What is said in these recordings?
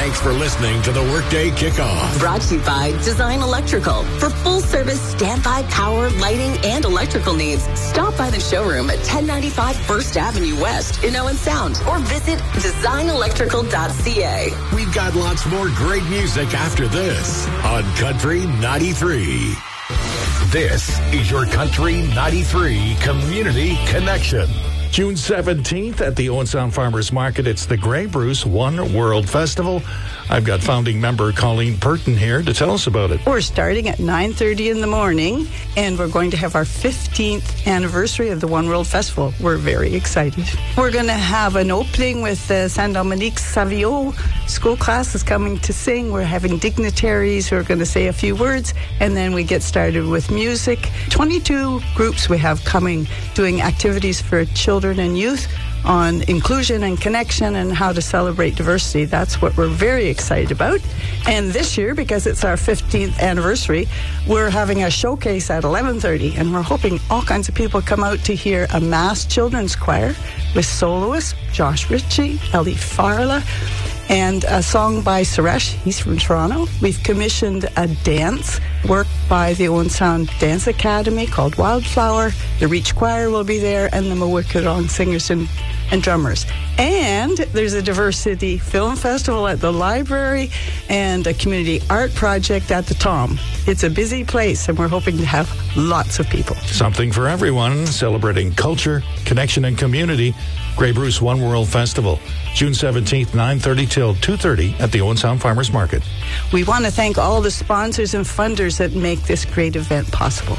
Thanks for listening to the Workday Kickoff. Brought to you by Design Electrical. For full-service standby power, lighting, and electrical needs, stop by the showroom at 1095 First Avenue West in Owen Sound or visit designelectrical.ca. We've got lots more great music after this on Country 93. This is your Country 93 Community Connection. June 17th at the Owen Sound Farmers Market, it's the Grey Bruce One World Festival. I've got founding member Colleen Purton here to tell us about it. We're starting at 9:30 in the morning, and we're going to have our 15th anniversary of the One World Festival. We're very excited. We're going to have an opening with the Saint Dominique Savio school class is coming to sing. We're having dignitaries who are going to say a few words, and then we get started with music. 22 groups we have coming, doing activities for children and youth on inclusion and connection and how to celebrate diversity. That's what we're very excited about. And this year, because it's our 15th anniversary, we're having a showcase at 11:30, and we're hoping all kinds of people come out to hear a mass children's choir with soloists Josh Ritchie, Ellie Farla, and a song by Suresh. He's from Toronto. We've commissioned a dance work by the Owen Sound Dance Academy called Wildflower. The Reach Choir will be there, and the Mawikudong singers and drummers. And there's a diversity film festival at the library and a community art project at the Tom. It's a busy place, and we're hoping to have lots of people. Something for everyone, celebrating culture, connection, and community. Grey Bruce One World Festival, June 17th, 9:30 till 2:30 at the Owen Sound Farmers Market. We want to thank all the sponsors and funders that make this great event possible.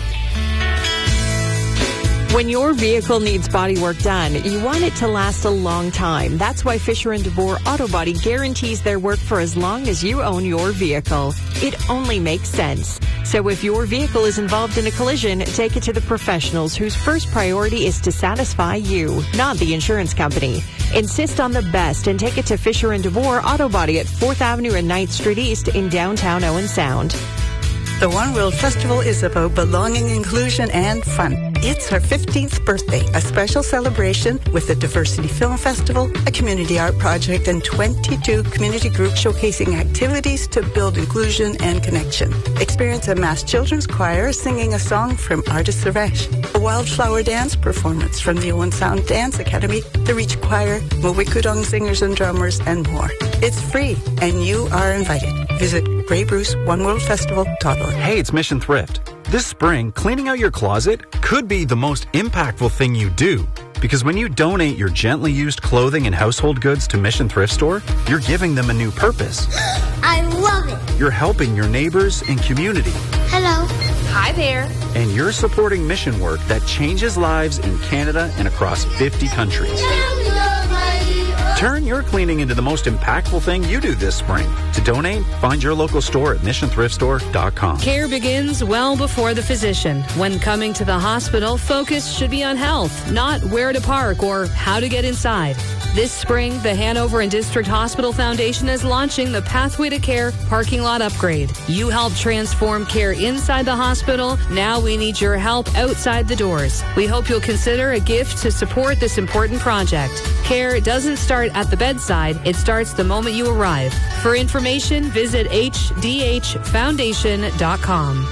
When your vehicle needs body work done, you want it to last a long time. That's why Fisher & DeBoer Auto Body guarantees their work for as long as you own your vehicle. It only makes sense. So if your vehicle is involved in a collision, take it to the professionals whose first priority is to satisfy you, not the insurance company. Insist on the best and take it to Fisher & DeBoer Auto Body at 4th Avenue and 9th Street East in downtown Owen Sound. The One World Festival is about belonging, inclusion, and fun. It's our 15th birthday, a special celebration with the Diversity Film Festival, a community art project, and 22 community groups showcasing activities to build inclusion and connection. Experience a mass children's choir singing a song from artist Suresh, a wildflower dance performance from the Owen Sound Dance Academy, the Reach Choir, Mawikudong singers and drummers, and more. It's free, and you are invited. Visit GreyBruceOneWorldFestival.org. Hey, it's Mission Thrift. This spring, cleaning out your closet could be the most impactful thing you do. Because when you donate your gently used clothing and household goods to Mission Thrift Store, you're giving them a new purpose. I love it. You're helping your neighbors and community. Hello. Hi there. And you're supporting mission work that changes lives in Canada and across 50 countries. Turn your cleaning into the most impactful thing you do this spring. To donate, find your local store at missionthriftstore.com. Care begins well before the physician. When coming to the hospital, focus should be on health, not where to park or how to get inside. This spring, the Hanover and District Hospital Foundation is launching the Pathway to Care parking lot upgrade. You helped transform care inside the hospital. Now we need your help outside the doors. We hope you'll consider a gift to support this important project. Care doesn't start at the bedside. It starts the moment you arrive. For information, visit hdhfoundation.com.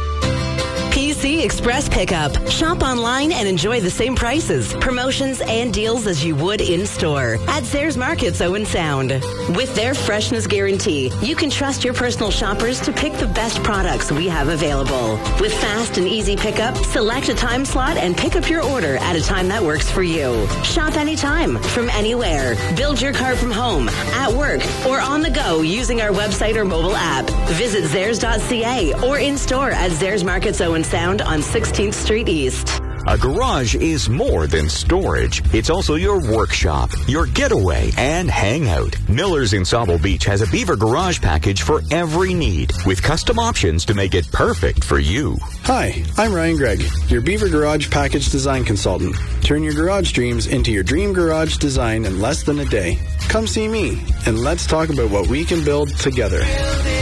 PC Express Pickup. Shop online and enjoy the same prices, promotions, and deals as you would in-store at Sayers Markets Owen Sound. With their freshness guarantee, you can trust your personal shoppers to pick the best products we have available. With fast and easy pickup, select a time slot and pick up your order at a time that works for you. Shop anytime, from anywhere. Build your cart from home, at work, or on the go using our website or mobile app. Visit Zayres.ca or in-store at Sayers Markets Owen Sound on 16th Street East. A garage is more than storage. It's also your workshop, your getaway, and hangout. Miller's in Sauble Beach has a Beaver Garage package for every need, with custom options to make it perfect for you. Hi, I'm Ryan Gregg, your Beaver Garage package design consultant. Turn your garage dreams into your dream garage design in less than a day. Come see me, and let's talk about what we can build together.